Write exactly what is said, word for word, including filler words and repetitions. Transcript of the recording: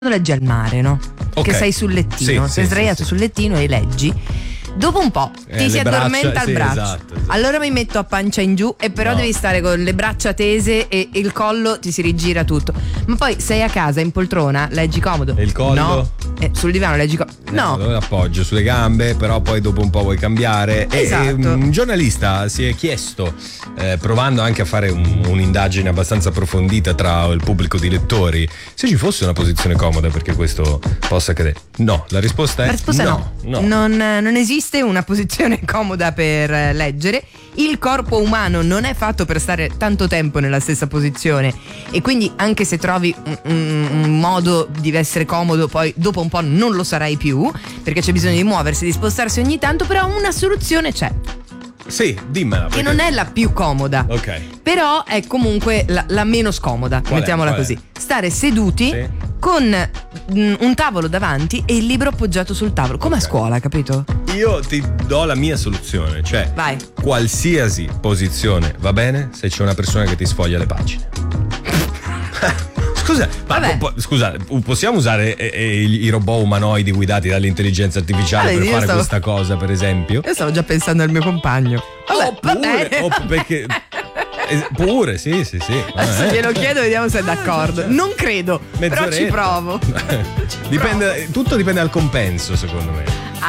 leggi al mare, no? Okay. Che sei sul lettino, Sì, sei sì, sdraiato sì, sì. sul lettino e leggi. Dopo un po' Eh, ti le si addormenta braccia, il sì, braccio. esatto, esatto. Allora mi metto a pancia in giù e però No. devi stare con le braccia tese e il collo ti si rigira tutto. Ma poi sei a casa in poltrona, leggi comodo. E il collo? No. Eh, sul divano leggi comodo. No. Lo appoggio sulle gambe, però poi dopo un po' vuoi cambiare. E- Esatto. E, un giornalista si è chiesto, eh, provando anche a fare un- un'indagine abbastanza approfondita tra il pubblico di lettori, se ci fosse una posizione comoda perché questo possa accadere. No, la risposta è La risposta è no. no. Non, non esiste una posizione comoda per eh, leggere. Il corpo umano non è fatto per stare tanto tempo nella stessa posizione e quindi anche se trovi un, un- un modo di essere comodo, poi dopo un po' non lo sarai più perché c'è bisogno di muoversi, di spostarsi ogni tanto, però una soluzione c'è, Sì, dimmela. che perché- non è la più comoda. Ok. Però è comunque la, la meno scomoda, Qual è? mettiamola Qual è? così. Stare seduti Sì. con mm, un tavolo davanti e il libro appoggiato sul tavolo, come Ok. a scuola, capito? Io ti do la mia soluzione, cioè Vai. qualsiasi posizione va bene se c'è una persona che ti sfoglia le pagine. Scusa, ma Vabbè. po- scusa, possiamo usare eh, eh, i robot umanoidi guidati dall'intelligenza artificiale Vabbè, per io fare stavo- questa cosa, per esempio? Io stavo già pensando al mio compagno. Vabbè, Oh, va pure, bene. oh, perché eh, pure, sì, sì, sì. Adesso Eh. glielo chiedo e vediamo se è d'accordo. Non credo, però ci Mezz'oretta. provo. dipende, tutto dipende dal compenso, secondo me.